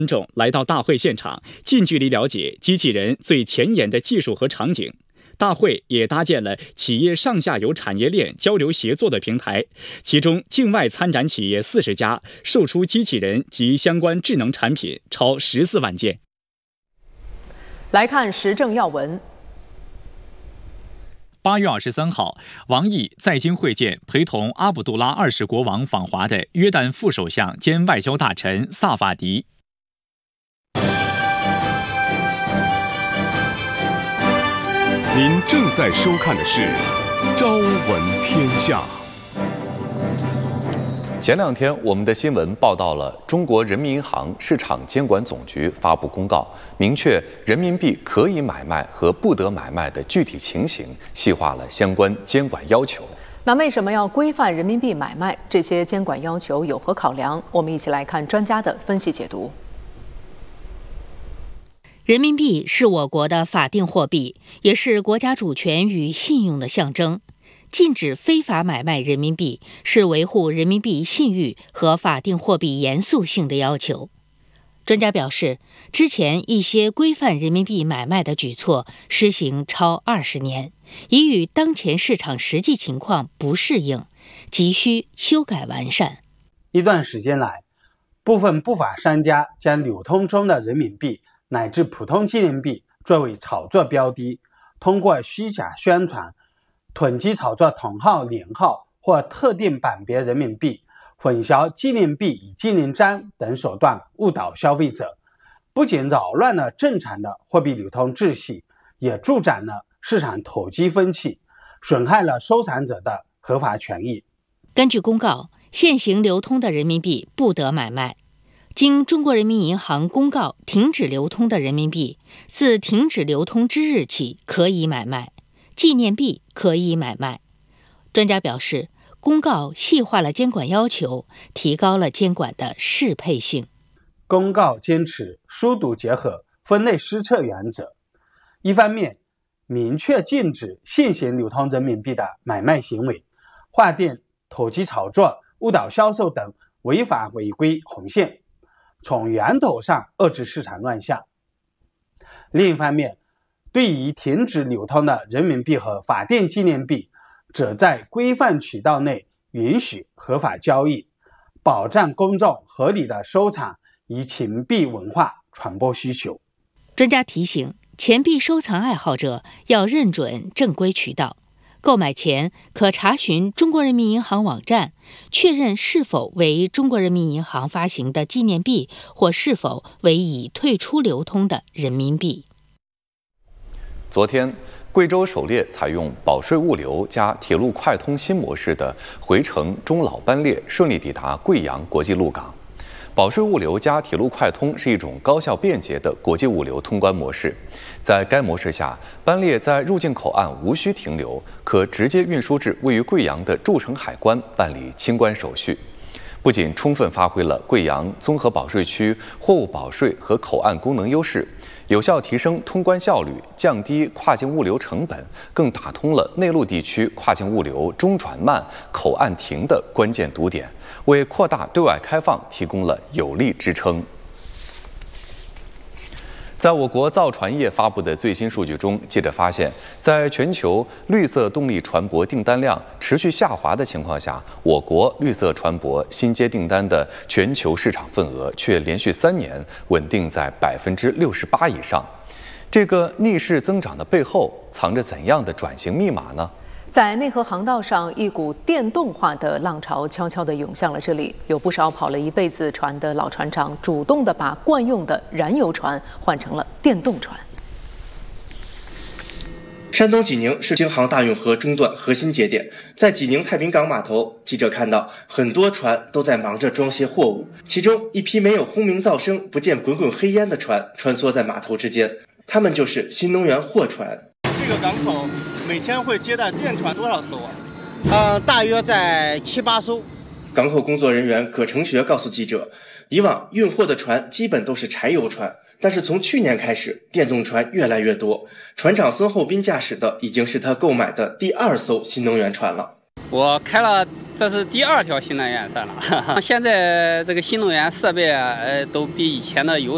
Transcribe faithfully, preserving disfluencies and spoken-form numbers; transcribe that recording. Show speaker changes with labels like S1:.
S1: 观众来到大会现场，近距离了解机器人最前沿的技术和场景。大会也搭建了企业上下游产业链交流协作的平台，其中境外参展企业四十家，售出机器人及相关智能产品超十四万件。
S2: 来看时政要闻。
S1: 八月二十三号，王毅在京会见陪同阿卜杜拉二世国王访华的约旦副首相兼外交大臣萨法迪。
S3: 您正在收看的是《朝闻天下》。
S4: 前两天，我们的新闻报道了中国人民银行市场监管总局发布公告，明确人民币可以买卖和不得买卖的具体情形，细化了相关监管要求。
S2: 那为什么要规范人民币买卖？这些监管要求有何考量？我们一起来看专家的分析解读。
S5: 人民币是我国的法定货币，也是国家主权与信用的象征。禁止非法买卖人民币是维护人民币信誉和法定货币严肃性的要求。专家表示，之前一些规范人民币买卖的举措施行超二十年，已与当前市场实际情况不适应，急需修改完善。
S6: 一段时间来，部分不法商家将流通中的人民币乃至普通纪念币作为炒作标的，通过虚假宣传、囤积炒作同号、连号或特定版别人民币，混淆纪念币与纪念章等手段误导消费者，不仅扰乱了正常的货币流通秩序，也助长了市场投机风气，损害了收藏者的合法权益。
S5: 根据公告，现行流通的人民币不得买卖。经中国人民银行公告停止流通的人民币，自停止流通之日起可以买卖，纪念币可以买卖。专家表示，公告细化了监管要求，提高了监管的适配性。
S6: 公告坚持疏堵结合、分类施策原则，一方面明确禁止现行流通人民币的买卖行为，划定投机炒作、误导销售等违法违规红线，从源头上遏制市场乱象。另一方面，对于停止流通的人民币和法定纪念币，则在规范渠道内允许合法交易，保障公众合理的收藏与钱币文化传播需求。
S5: 专家提醒，钱币收藏爱好者要认准正规渠道，购买前可查询中国人民银行网站，确认是否为中国人民银行发行的纪念币，或是否为已退出流通的人民币。
S4: 昨天，贵州首列采用保税物流加铁路快通新模式的回程中老班列顺利抵达贵阳国际陆港。保税物流加铁路快通是一种高效便捷的国际物流通关模式。在该模式下，班列在入境口岸无需停留，可直接运输至位于贵阳的驻城海关办理清关手续。不仅充分发挥了贵阳综合保税区货物保税和口岸功能优势，有效提升通关效率，降低跨境物流成本，更打通了内陆地区跨境物流中转慢、口岸停的关键堵点，为扩大对外开放提供了有力支撑。在我国造船业发布的最新数据中，记者发现，在全球绿色动力船舶订单量持续下滑的情况下，我国绿色船舶新接订单的全球市场份额却连续三年稳定在百分之六十八以上。这个逆势增长的背后，藏着怎样的转型密码呢？
S2: 在内河航道上，一股电动化的浪潮悄悄地涌向了这里，有不少跑了一辈子船的老船长主动地把惯用的燃油船换成了电动船。
S7: 山东济宁是京杭大运河中段核心节点，在济宁太平港码头，记者看到很多船都在忙着装卸货物，其中一批没有轰鸣噪声、不见滚滚黑烟的船穿梭在码头之间，它们就是新能源货船。
S8: 这个港口每天会接待电船多少艘啊？
S9: 呃，大约在七八艘。
S7: 港口工作人员葛成学告诉记者，以往运货的船基本都是柴油船，但是从去年开始，电动船越来越多。船长孙厚斌驾驶的已经是他购买的第二艘新能源船了。
S10: 我开了，这是第二条新能源船了。现在这个新能源设备呃都比以前的有